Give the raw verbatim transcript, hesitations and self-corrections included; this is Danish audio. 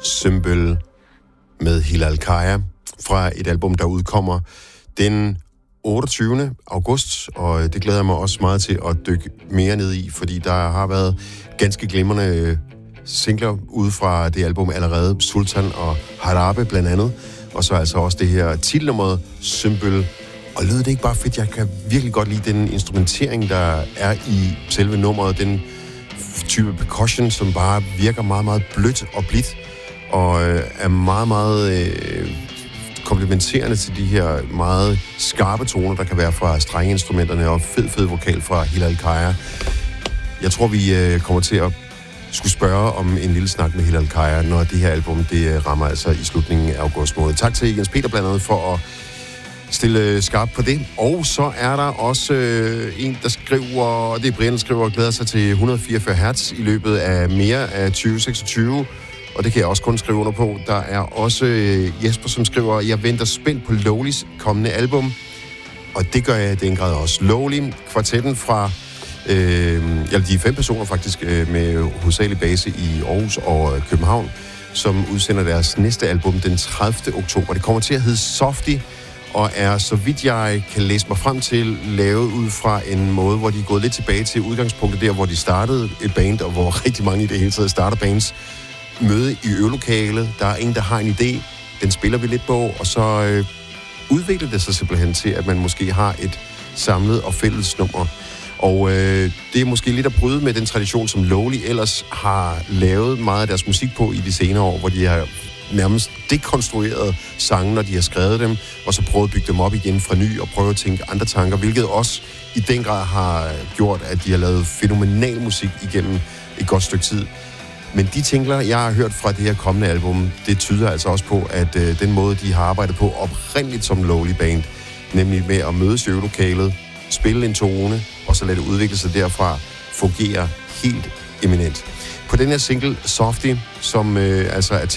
Symbol med Hilal Kaya fra et album, der udkommer den otteogtyvende august, og det glæder jeg mig også meget til at dykke mere ned i, fordi der har været ganske glimrende singler ude fra det album allerede, Sultan og Harabe blandt andet, og så altså også det her titelnummer Symbol. Og lød det ikke bare fedt? Jeg kan virkelig godt lide den instrumentering, der er i selve nummeret, den type percussion, som bare virker meget, meget blødt og blidt, og øh, er meget, meget øh, komplementerende til de her meget skarpe toner, der kan være fra strengeinstrumenterne, og fed, fed vokal fra Hilal Kaya. Jeg tror, vi øh, kommer til at skulle spørge om en lille snak med Hilal Kaya, når det her album, det rammer altså i slutningen af august måned. Tak til Jens Peter blandt andet for at stille skarpt på det. Og så er der også øh, en, der skriver, det er Brian, der skriver, glæder sig til et hundrede og fireogfyrre hertz i løbet af mere af tyve seksogtyve. Og det kan jeg også kun skrive under på. Der er også øh, Jesper, som skriver, jeg venter spændt på Lowlys kommende album. Og det gør jeg i den grad også. Lowly, kvartetten fra, øh, ja, de er fem personer faktisk, øh, med hovedsagelig base i Aarhus og øh, København, som udsender deres næste album den tredivte oktober. Det kommer til at hedde Softy, og er, så vidt jeg kan læse mig frem til, lavet ud fra en måde, hvor de er gået lidt tilbage til udgangspunktet der, hvor de startede et band, og hvor rigtig mange i det hele taget starter bands, møde i øvelokalet. Der er en, der har en idé, den spiller vi lidt på, og så øh, udvikler det sig simpelthen til, at man måske har et samlet og fælles nummer. Og øh, det er måske lidt at bryde med den tradition, som Lowly ellers har lavet meget af deres musik på i de senere år, hvor de har nærmest dekonstrueret sange, når de har skrevet dem, og så prøvet at bygge dem op igen fra ny og prøve at tænke andre tanker, hvilket også i den grad har gjort, at de har lavet fænomenal musik igennem et godt stykke tid. Men de tingler, jeg har hørt fra det her kommende album, det tyder altså også på, at øh, den måde, de har arbejdet på oprindeligt som Lowly Band, nemlig med at mødes i øvelokalet, spille en tone, og så lade det udvikle sig derfra, fungerer helt eminent. På den her single, Softy, som øh, altså er